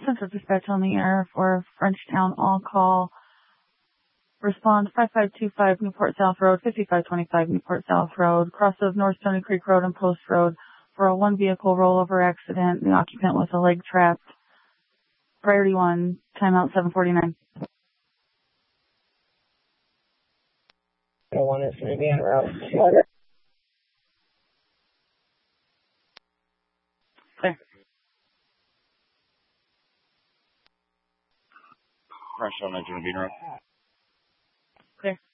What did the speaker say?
Central Dispatch on the air for Frenchtown all call. Respond 5525 Newport South Road, 5525 Newport South Road, cross of North Stony Creek Road and Post Road for a one-vehicle rollover accident. The occupant was a leg trapped. Priority 1, timeout 749. The one is going to be en route. There. Crash on engine being route. Clear.